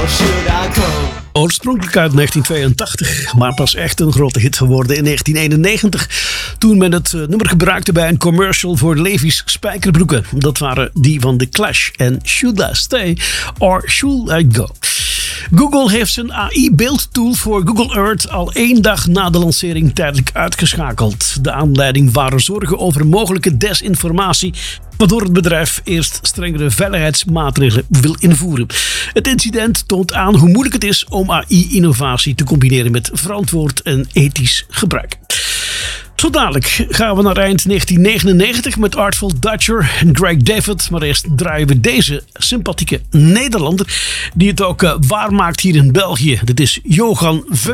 Oorspronkelijk uit 1982, maar pas echt een grote hit geworden in 1991. Toen men het nummer gebruikte bij een commercial voor Levi's spijkerbroeken. Dat waren die van The Clash en Should I Stay or Should I Go? Google heeft zijn AI-beeldtool voor Google Earth al 1 dag na de lancering tijdelijk uitgeschakeld. De aanleiding waren zorgen over mogelijke desinformatie, waardoor het bedrijf eerst strengere veiligheidsmaatregelen wil invoeren. Het incident toont aan hoe moeilijk het is om AI-innovatie te combineren met verantwoord en ethisch gebruik. Zo dadelijk gaan we naar eind 1999 met Artful Dutcher en Greg David. Maar eerst draaien we deze sympathieke Nederlander die het ook waarmaakt hier in België. Dit is Johan Veugen.